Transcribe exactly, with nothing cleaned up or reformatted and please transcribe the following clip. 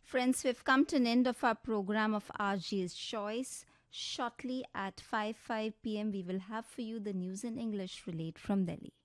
Friends, we've come to an end of our program of R J's Choice. Shortly at five five p m, we will have for you the news in English relayed from Delhi.